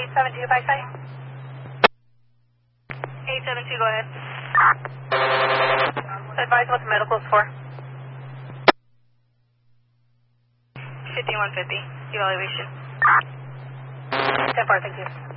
872 by site. 872, go ahead. Advise what the medical's for. 5150, evaluation. 10-4, thank you.